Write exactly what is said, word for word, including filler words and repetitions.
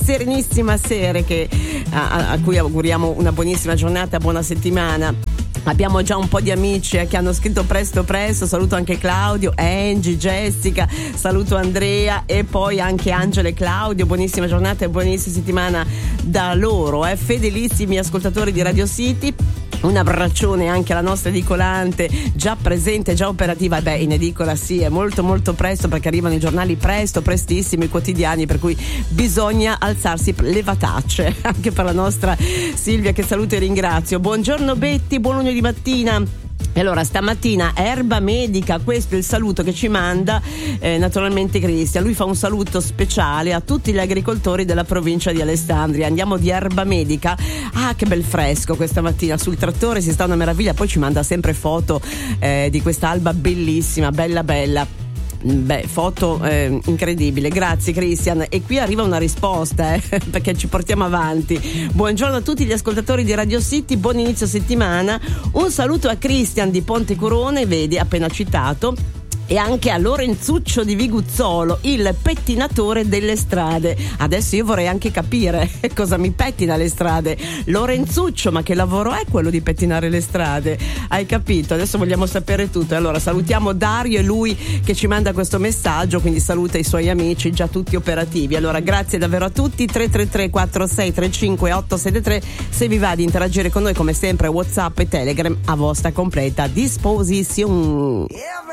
Serenissima Sere che, a, a cui auguriamo una buonissima giornata, buona settimana. Abbiamo già un po' di amici eh, che hanno scritto presto presto. Saluto anche Claudio, Angie, Jessica, saluto Andrea e poi anche Angela e Claudio. Buonissima giornata e buonissima settimana da loro, eh. Fedelissimi ascoltatori di Radio City. Un abbraccione anche alla nostra edicolante, già presente, già operativa. Beh, in edicola sì, è molto molto presto perché arrivano i giornali presto, prestissimo, i quotidiani, per cui bisogna alzarsi le vatacce. Anche per la nostra Silvia, che saluto e ringrazio. Buongiorno Betty, buon lunedì mattina. E allora stamattina Erba Medica, questo è il saluto che ci manda eh, naturalmente Cristian. Lui fa un saluto speciale a tutti gli agricoltori della provincia di Alessandria. Andiamo di Erba Medica. Ah, che bel fresco questa mattina sul trattore, si sta una meraviglia. Poi ci manda sempre foto eh, di questa alba bellissima, bella bella. Beh, foto eh, incredibile, grazie Cristian. E qui arriva una risposta eh, perché ci portiamo avanti. Buongiorno a tutti gli ascoltatori di Radio City, buon inizio settimana. Un saluto a Cristian di Pontecurone, vedi, appena citato, e anche a Lorenzuccio di Viguzzolo, il pettinatore delle strade. Adesso io vorrei anche capire cosa mi pettina le strade. Lorenzuccio, ma che lavoro è quello di pettinare le strade? Hai capito? Adesso vogliamo sapere tutto. Allora salutiamo Dario, e lui che ci manda questo messaggio, quindi saluta i suoi amici già tutti operativi. Allora grazie davvero a tutti. Tre tre tre quattro sei tre cinque otto sette tre. Se vi va di interagire con noi, come sempre, WhatsApp e Telegram a vostra completa disposizione.